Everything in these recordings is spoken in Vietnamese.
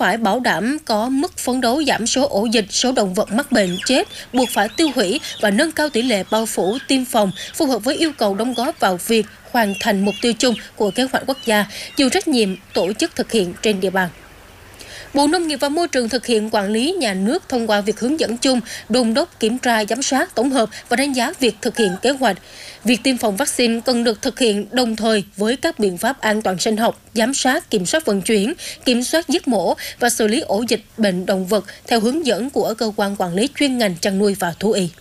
phải bảo đảm có mức phấn đấu giảm số ổ dịch, số động vật mắc bệnh chết, buộc phải tiêu hủy và nâng cao tỷ lệ bao phủ tiêm phòng, phù hợp với yêu cầu đóng góp vào việc hoàn thành mục tiêu chung của kế hoạch quốc gia, chịu trách nhiệm tổ chức thực hiện trên địa bàn. Bộ Nông nghiệp và Môi trường thực hiện quản lý nhà nước thông qua việc hướng dẫn chung, đôn đốc, kiểm tra, giám sát, tổng hợp và đánh giá việc thực hiện kế hoạch. Việc tiêm phòng vaccine cần được thực hiện đồng thời với các biện pháp an toàn sinh học, giám sát, kiểm soát vận chuyển, kiểm soát giết mổ và xử lý ổ dịch bệnh động vật theo hướng dẫn của cơ quan quản lý chuyên ngành chăn nuôi và thú y.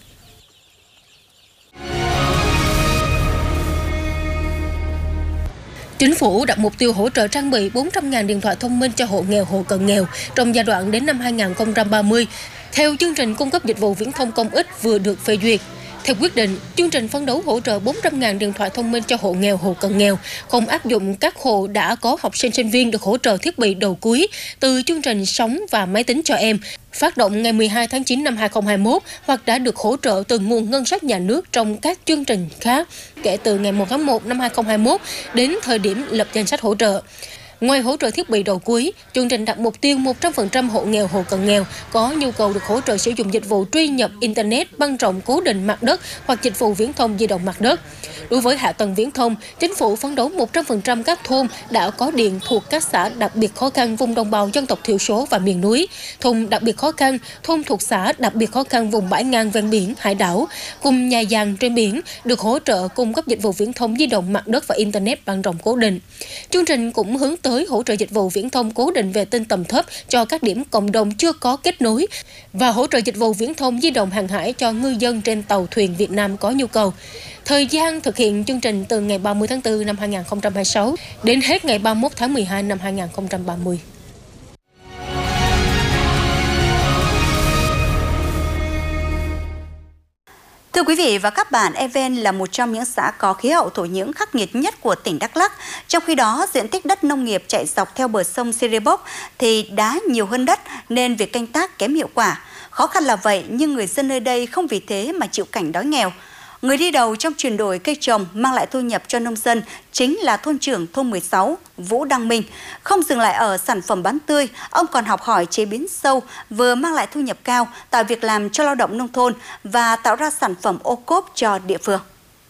Chính phủ đặt mục tiêu hỗ trợ trang bị 400.000 điện thoại thông minh cho hộ nghèo, hộ cận nghèo trong giai đoạn đến năm 2030, theo chương trình cung cấp dịch vụ viễn thông công ích vừa được phê duyệt. Theo quyết định, chương trình phấn đấu hỗ trợ 400.000 điện thoại thông minh cho hộ nghèo, hộ cận nghèo, không áp dụng các hộ đã có học sinh sinh viên được hỗ trợ thiết bị đầu cuối từ chương trình sóng và máy tính cho em, phát động ngày 12 tháng 9 năm 2021 hoặc đã được hỗ trợ từ nguồn ngân sách nhà nước trong các chương trình khác kể từ ngày 1 tháng 1 năm 2021 đến thời điểm lập danh sách hỗ trợ. Ngoài hỗ trợ thiết bị đầu cuối, chương trình đặt mục tiêu 100% hộ nghèo, hộ cận nghèo có nhu cầu được hỗ trợ sử dụng dịch vụ truy nhập Internet băng rộng cố định mặt đất hoặc dịch vụ viễn thông di động mặt đất. Đối với hạ tầng viễn thông, chính phủ phấn đấu 100% các thôn đã có điện thuộc các xã đặc biệt khó khăn vùng đồng bào dân tộc thiểu số và miền núi, thôn đặc biệt khó khăn, thôn thuộc xã đặc biệt khó khăn vùng bãi ngang ven biển, hải đảo, cùng nhà giàn trên biển được hỗ trợ cung cấp dịch vụ viễn thông di động mặt đất và Internet băng rộng cố định. Chương trình cũng hướng tới hỗ trợ dịch vụ viễn thông cố định vệ tinh tầm thấp cho các điểm cộng đồng chưa có kết nối và hỗ trợ dịch vụ viễn thông di động hàng hải cho ngư dân trên tàu thuyền Việt Nam có nhu cầu. Thời gian thực hiện chương trình từ ngày 30 tháng 4 năm 2026 đến hết ngày 31 tháng 12 năm 2030. Thưa quý vị và các bạn, Even là một trong những xã có khí hậu thổ nhưỡng khắc nghiệt nhất của tỉnh Đắk Lắk. Trong khi đó, diện tích đất nông nghiệp chạy dọc theo bờ sông Serepok thì đá nhiều hơn đất nên việc canh tác kém hiệu quả. Khó khăn là vậy nhưng người dân nơi đây không vì thế mà chịu cảnh đói nghèo. Người đi đầu trong chuyển đổi cây trồng mang lại thu nhập cho nông dân chính là thôn trưởng thôn 16, Vũ Đăng Minh. Không dừng lại ở sản phẩm bán tươi, ông còn học hỏi chế biến sâu, vừa mang lại thu nhập cao, tạo việc làm cho lao động nông thôn và tạo ra sản phẩm ô cốp cho địa phương.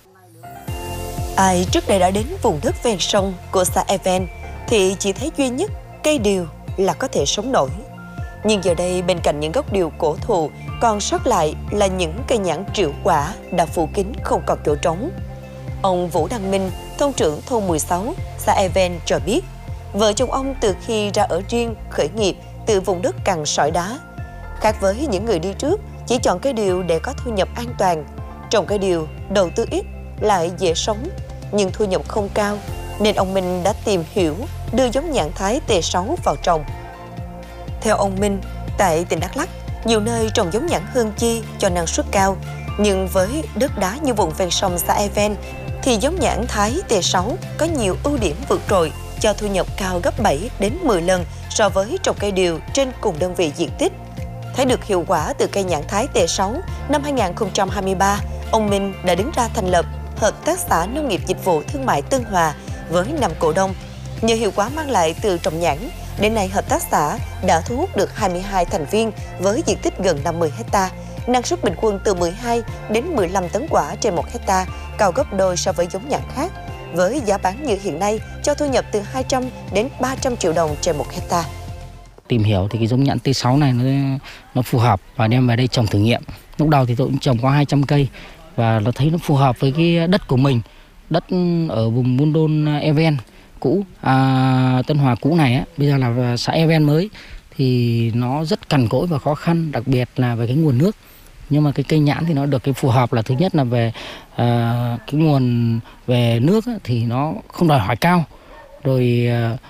Ai trước đây đã đến vùng đất ven sông của xã Even thì chỉ thấy duy nhất cây điều là có thể sống nổi. Nhưng giờ đây bên cạnh những gốc điều cổ thụ còn sót lại là những cây nhãn triệu quả đã phủ kín không còn chỗ trống. Ông Vũ Đăng Minh, thôn trưởng thôn 16, xã Even cho biết, vợ chồng ông từ khi ra ở riêng khởi nghiệp từ vùng đất cằn sỏi đá. Khác với những người đi trước chỉ chọn cây điều để có thu nhập an toàn, trồng cây điều đầu tư ít lại dễ sống nhưng thu nhập không cao, nên ông Minh đã tìm hiểu đưa giống nhãn Thái T6 vào trồng. Theo ông Minh, tại tỉnh Đắk Lắk, nhiều nơi trồng giống nhãn hương chi cho năng suất cao, nhưng với đất đá như vùng ven sông xã Even thì giống nhãn Thái T6 có nhiều ưu điểm vượt trội, cho thu nhập cao gấp 7 đến 10 lần so với trồng cây điều trên cùng đơn vị diện tích. Thấy được hiệu quả từ cây nhãn Thái T6, năm 2023, ông Minh đã đứng ra thành lập Hợp tác xã Nông nghiệp Dịch vụ Thương mại Tân Hòa với 5 cổ đông. Nhờ hiệu quả mang lại từ trồng nhãn, đến nay hợp tác xã đã thu hút được 22 thành viên với diện tích gần 50 ha, năng suất bình quân từ 12 đến 15 tấn quả trên 1 ha, cao gấp đôi so với giống nhãn khác. Với giá bán như hiện nay, cho thu nhập từ 200 đến 300 triệu đồng trên 1 ha. Tìm hiểu thì cái giống nhãn T6 này nó phù hợp và đem về đây trồng thử nghiệm. Lúc đầu thì tôi cũng trồng có 200 cây và nó thấy nó phù hợp với cái đất của mình, đất ở vùng Buôn Đôn Even cũ, Tân Hòa cũ này á, bây giờ là xã Even mới thì nó rất cằn cỗi và khó khăn, đặc biệt là về cái nguồn nước. Nhưng mà cái cây nhãn thì nó được cái phù hợp là thứ nhất là về cái nguồn về nước á, thì nó không đòi hỏi cao, rồi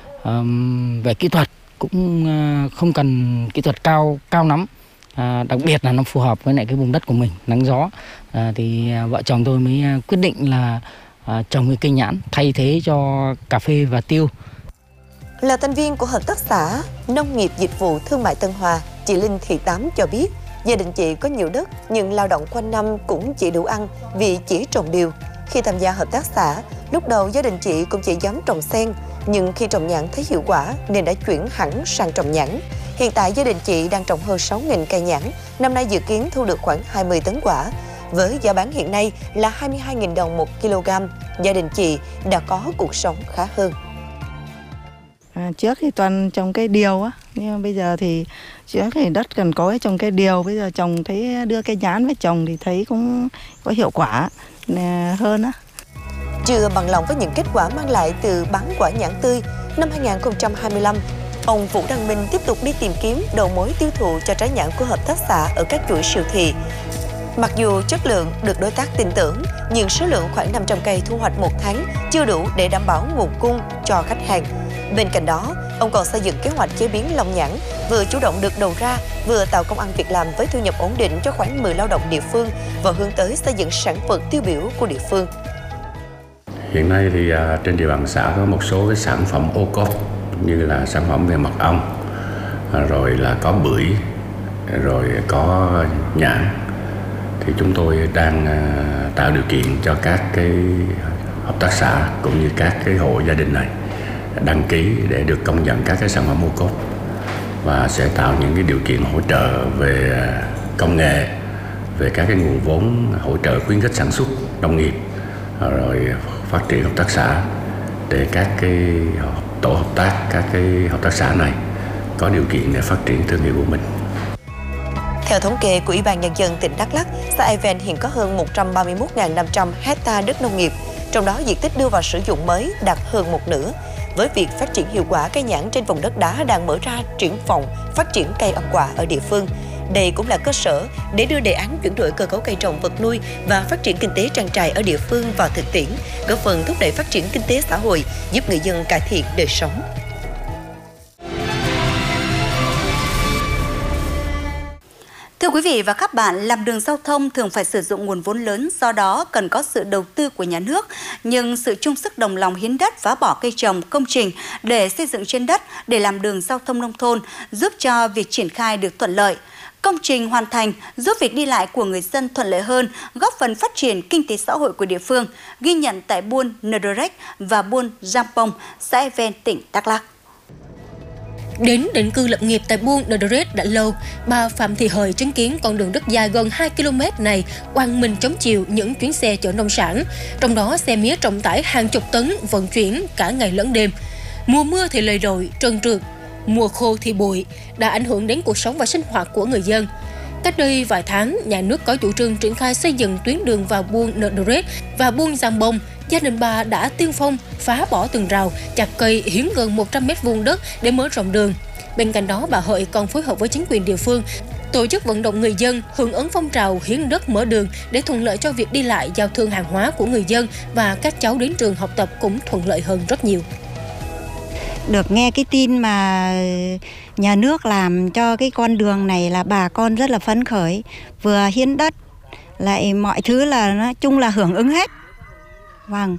về kỹ thuật cũng không cần kỹ thuật cao lắm. Đặc biệt là nó phù hợp với lại cái vùng đất của mình, nắng gió. Thì vợ chồng tôi mới quyết định là trồng cái cây nhãn thay thế cho cà phê và tiêu. Là thành viên của Hợp tác xã Nông nghiệp Dịch vụ Thương mại Tân Hòa, chị Linh Thị Tám cho biết gia đình chị có nhiều đất nhưng lao động quanh năm cũng chỉ đủ ăn vì chỉ trồng điều. Khi tham gia hợp tác xã, lúc đầu gia đình chị cũng chỉ dám trồng sen, nhưng khi trồng nhãn thấy hiệu quả nên đã chuyển hẳn sang trồng nhãn. Hiện tại gia đình chị đang trồng hơn 6.000 cây nhãn, năm nay dự kiến thu được khoảng 20 tấn quả. Với giá bán hiện nay là 22.000 đồng 1 kg, gia đình chị đã có cuộc sống khá hơn. Trước thì toàn trồng cây điều á, nhưng bây giờ thì trước thì đất cần có trồng cây điều, bây giờ trồng thấy đưa cây nhãn về trồng thì thấy cũng có hiệu quả hơn á. Chưa bằng lòng với những kết quả mang lại từ bán quả nhãn tươi, năm 2025, ông Vũ Đăng Minh tiếp tục đi tìm kiếm đầu mối tiêu thụ cho trái nhãn của hợp tác xã ở các chuỗi siêu thị. Mặc dù chất lượng được đối tác tin tưởng, nhưng số lượng khoảng 500 cây thu hoạch một tháng chưa đủ để đảm bảo nguồn cung cho khách hàng. Bên cạnh đó, ông còn xây dựng kế hoạch chế biến lòng nhãn, vừa chủ động được đầu ra, vừa tạo công ăn việc làm với thu nhập ổn định cho khoảng 10 lao động địa phương và hướng tới xây dựng sản vật tiêu biểu của địa phương. Hiện nay thì trên địa bàn xã có một số cái sản phẩm ô cốp như là sản phẩm về mật ong, rồi là có bưởi, rồi có nhãn. Thì chúng tôi đang tạo điều kiện cho các cái hợp tác xã cũng như các cái hộ gia đình này đăng ký để được công nhận các cái sản phẩm ô cốp, và sẽ tạo những cái điều kiện hỗ trợ về công nghệ, về các cái nguồn vốn hỗ trợ khuyến khích sản xuất nông nghiệp, rồi phát triển hợp tác xã để các cái tổ hợp tác, các cái hợp tác xã này có điều kiện để phát triển thương hiệu của mình. Theo thống kê của Ủy ban Nhân dân tỉnh Đắk Lắk, xã Even hiện có hơn 131.500 hectare đất nông nghiệp, trong đó diện tích đưa vào sử dụng mới đạt hơn một nửa. Với việc phát triển hiệu quả cây nhãn trên vùng đất đá đang mở ra triển vọng phát triển cây ăn quả ở địa phương. Đây cũng là cơ sở để đưa đề án chuyển đổi cơ cấu cây trồng vật nuôi và phát triển kinh tế trang trại ở địa phương vào thực tiễn, góp phần thúc đẩy phát triển kinh tế xã hội, giúp người dân cải thiện đời sống. Thưa quý vị và các bạn, làm đường giao thông thường phải sử dụng nguồn vốn lớn, do đó cần có sự đầu tư của nhà nước. Nhưng sự chung sức đồng lòng hiến đất phá bỏ cây trồng, công trình để xây dựng trên đất để làm đường giao thông nông thôn giúp cho việc triển khai được thuận lợi. Công trình hoàn thành giúp việc đi lại của người dân thuận lợi hơn, góp phần phát triển kinh tế xã hội của địa phương, ghi nhận tại buôn Nờ Đờ Rách và buôn Jampong, xã Even, tỉnh Đắk Lắk. Đến định cư lập nghiệp tại buôn Nờ Đờ Rách đã lâu, bà Phạm Thị Hời chứng kiến con đường đất dài gần 2 km này oằn mình chống chịu những chuyến xe chở nông sản, trong đó xe mía trọng tải hàng chục tấn vận chuyển cả ngày lẫn đêm. Mùa mưa thì lầy lội, trơn trượt, mùa khô thì bụi, đã ảnh hưởng đến cuộc sống và sinh hoạt của người dân. Cách đây vài tháng, nhà nước có chủ trương triển khai xây dựng tuyến đường vào buôn Nờ Đờ Rách và buôn Jampong. Gia đình bà đã tiên phong phá bỏ tường rào, chặt cây, hiến gần 100 m² đất để mở rộng đường. Bên cạnh đó, bà Hợi còn phối hợp với chính quyền địa phương tổ chức vận động người dân hưởng ứng phong trào hiến đất mở đường để thuận lợi cho việc đi lại giao thương hàng hóa của người dân, và các cháu đến trường học tập cũng thuận lợi hơn rất nhiều. Được nghe cái tin mà nhà nước làm cho cái con đường này là bà con rất là phấn khởi, vừa hiến đất lại mọi thứ là nói chung là hưởng ứng hết. Vâng,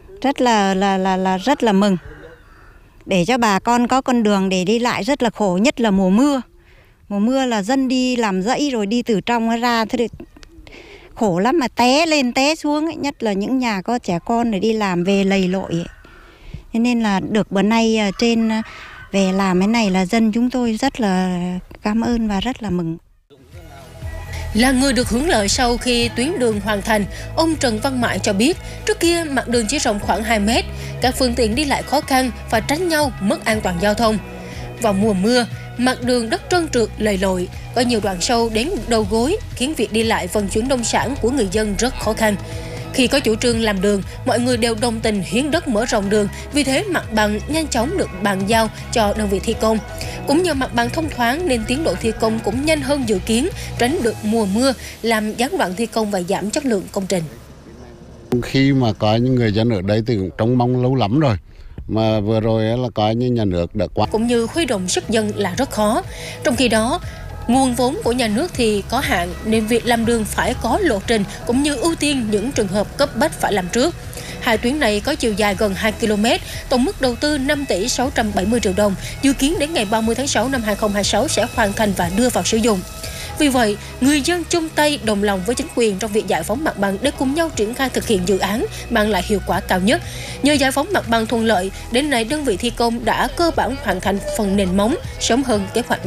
rất là mừng. Để cho bà con có con đường để đi lại, rất là khổ, nhất là mùa mưa. Mùa mưa là dân đi làm dãy rồi đi từ trong ra, thế khổ lắm mà té lên té xuống ấy. Nhất là những nhà có trẻ con để đi làm về lầy lội ấy. Thế nên là được bữa nay trên về làm cái này là dân chúng tôi rất là cảm ơn và rất là mừng. Là người được hưởng lợi sau khi tuyến đường hoàn thành, ông Trần Văn Mại cho biết, trước kia mặt đường chỉ rộng khoảng 2 mét, các phương tiện đi lại khó khăn và tránh nhau, mất an toàn giao thông. Vào mùa mưa, mặt đường đất trơn trượt, lầy lội, có nhiều đoạn sâu đến đầu gối, khiến việc đi lại vận chuyển nông sản của người dân rất khó khăn. Khi có chủ trương làm đường, mọi người đều đồng tình hiến đất mở rộng đường, vì thế mặt bằng nhanh chóng được bàn giao cho đơn vị thi công. Cũng nhờ mặt bằng thông thoáng nên tiến độ thi công cũng nhanh hơn dự kiến, tránh được mùa mưa làm gián đoạn thi công và giảm chất lượng công trình. Khi mà có những người dân ở đây thì cũng trông mong lâu lắm rồi, mà vừa rồi là có những nhà nước đã qua. Cũng như huy động sức dân là rất khó. Trong khi đó, nguồn vốn của nhà nước thì có hạn, nên việc làm đường phải có lộ trình cũng như ưu tiên những trường hợp cấp bách phải làm trước. Hai tuyến này có chiều dài gần 2 km, tổng mức đầu tư 5 tỷ 670 triệu đồng, dự kiến đến ngày 30 tháng 6 năm 2026 sẽ hoàn thành và đưa vào sử dụng. Vì vậy, người dân chung tay đồng lòng với chính quyền trong việc giải phóng mặt bằng để cùng nhau triển khai thực hiện dự án mang lại hiệu quả cao nhất. Nhờ giải phóng mặt bằng thuận lợi, đến nay đơn vị thi công đã cơ bản hoàn thành phần nền móng sớm hơn kế hoạch.